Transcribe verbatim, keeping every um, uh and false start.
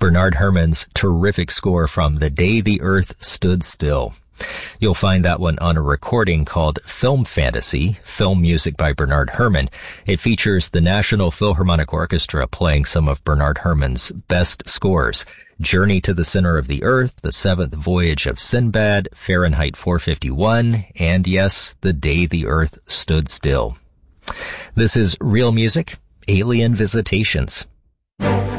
Bernard Herrmann's terrific score from The Day the Earth Stood Still. You'll find that one on a recording called Film Fantasy, film music by Bernard Herrmann. It features the National Philharmonic Orchestra playing some of Bernard Herrmann's best scores. Journey to the Center of the Earth, The Seventh Voyage of Sinbad, Fahrenheit four fifty-one, and yes, The Day the Earth Stood Still. This is Real Music, Alien Visitations.